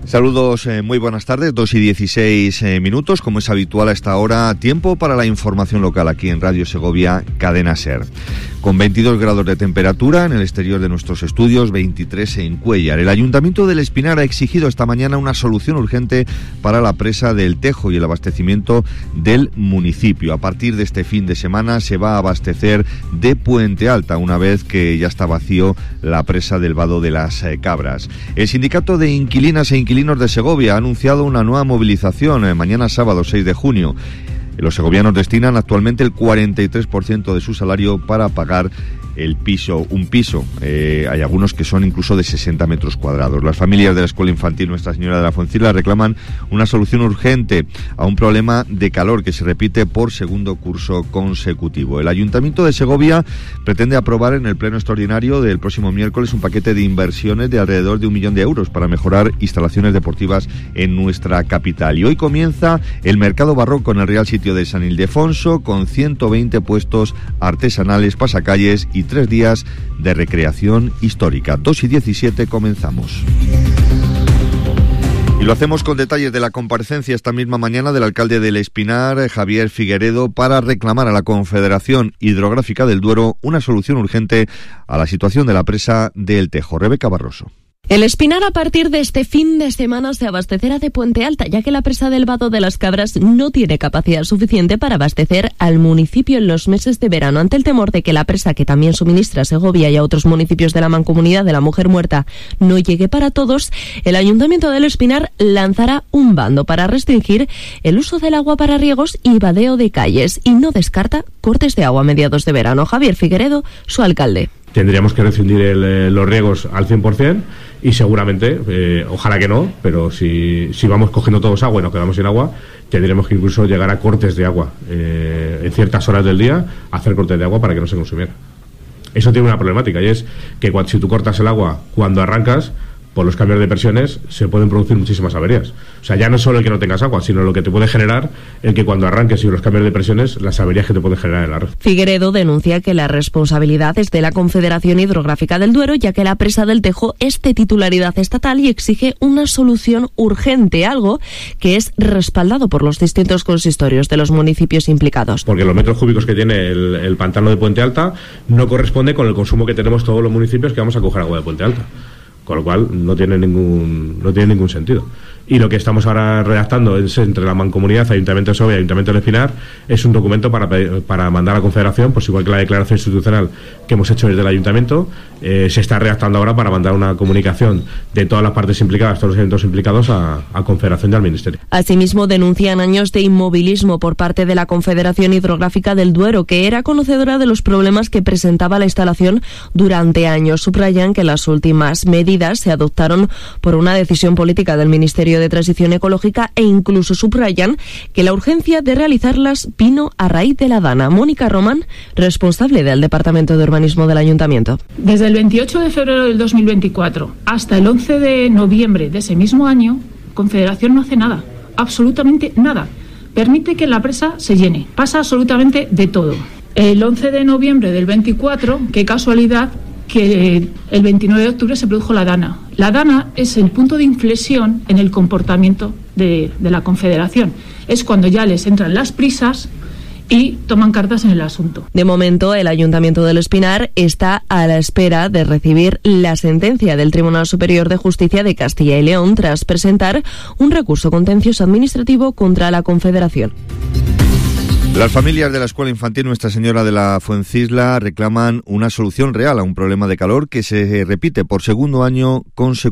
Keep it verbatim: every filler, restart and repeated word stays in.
Saludos, eh, muy buenas tardes, dos y dieciséis eh, minutos, como es habitual a esta hora, tiempo para la información local aquí en Radio Segovia, Cadena SER. Con veintidós grados de temperatura en el exterior de nuestros estudios, veintitrés en Cuéllar. El Ayuntamiento del Espinar ha exigido esta mañana una solución urgente para la presa del Tejo y el abastecimiento del municipio. A partir de este fin de semana se va a abastecer de Puente Alta, una vez que ya está vacío la presa del Vado de las eh, Cabras. El Sindicato de Inquilinas e Inquilinos de Segovia ha anunciado una nueva movilización eh, mañana sábado seis de junio. Los segovianos destinan actualmente el cuarenta y tres por ciento de su salario para pagar el piso, un piso. Eh, hay algunos que son incluso de sesenta metros cuadrados. Las familias de la Escuela Infantil Nuestra Señora de la Fuencisla reclaman una solución urgente a un problema de calor que se repite por segundo curso consecutivo. El Ayuntamiento de Segovia pretende aprobar en el pleno extraordinario del próximo miércoles un paquete de inversiones de alrededor de un millón de euros para mejorar instalaciones deportivas en nuestra capital. Y hoy comienza el mercado barroco en el Real Sitio de San Ildefonso con ciento veinte puestos artesanales, pasacalles y tres días de recreación histórica. dos y diecisiete comenzamos. Y lo hacemos con detalles de la comparecencia esta misma mañana del alcalde del Espinar, Javier Figueredo, para reclamar a la Confederación Hidrográfica del Duero una solución urgente a la situación de la presa del Tejo. Rebeca Barroso. El Espinar a partir de este fin de semana se abastecerá de Puente Alta, ya que la presa del Vado de las Cabras no tiene capacidad suficiente para abastecer al municipio en los meses de verano. Ante el temor de que la presa, que también suministra a Segovia y a otros municipios de la Mancomunidad de la Mujer Muerta, no llegue para todos, el Ayuntamiento del Espinar lanzará un bando para restringir el uso del agua para riegos y vadeo de calles, y no descarta cortes de agua a mediados de verano. Javier Figueredo, su alcalde. Tendríamos que rescindir el, eh, los riegos al cien por ciento y seguramente, eh, ojalá que no, pero si, si vamos cogiendo todos agua y nos quedamos sin agua, tendremos que incluso llegar a cortes de agua eh, en ciertas horas del día, hacer cortes de agua para que no se consumiera. Eso tiene una problemática, y es que cuando, si tú cortas el agua cuando arrancas, por los cambios de presiones se pueden producir muchísimas averías. O sea, ya no solo el que no tengas agua, sino lo que te puede generar el que cuando arranques y los cambios de presiones, las averías que te pueden generar en la red. Figueredo denuncia que la responsabilidad es de la Confederación Hidrográfica del Duero, ya que la presa del Tejo es de titularidad estatal y exige una solución urgente, algo que es respaldado por los distintos consistorios de los municipios implicados. Porque los metros cúbicos que tiene el, el pantano de Puente Alta no corresponde con el consumo que tenemos todos los municipios que vamos a coger agua de Puente Alta. Con lo cual no tiene ningún no tiene ningún sentido. Y lo que estamos ahora redactando es entre la Mancomunidad, Ayuntamiento de Segovia y Ayuntamiento del Espinar, es un documento para, para mandar a la Confederación, pues igual que la declaración institucional que hemos hecho desde el Ayuntamiento, eh, se está redactando ahora para mandar una comunicación de todas las partes implicadas, todos los eventos implicados a, a Confederación y al Ministerio. Asimismo, denuncian años de inmovilismo por parte de la Confederación Hidrográfica del Duero, que era conocedora de los problemas que presentaba la instalación durante años. Subrayan que las últimas medidas se adoptaron por una decisión política del Ministerio de Transición Ecológica, e incluso subrayan que la urgencia de realizarlas vino a raíz de la Dana. Mónica Román, responsable del Departamento de Urbanismo del Ayuntamiento. Desde el veintiocho de febrero del dos mil veinticuatro hasta el once de noviembre de ese mismo año, Confederación no hace nada, absolutamente nada. Permite que la presa se llene. Pasa absolutamente de todo. El once de noviembre del veinticuatro, qué casualidad, que el veintinueve de octubre se produjo la Dana. La Dana es el punto de inflexión en el comportamiento de, de la Confederación. Es cuando ya les entran las prisas y toman cartas en el asunto. De momento, el Ayuntamiento del Espinar está a la espera de recibir la sentencia del Tribunal Superior de Justicia de Castilla y León tras presentar un recurso contencioso administrativo contra la Confederación. Las familias de la Escuela Infantil Nuestra Señora de la Fuencisla reclaman una solución real a un problema de calor que se repite por segundo año consecutivo.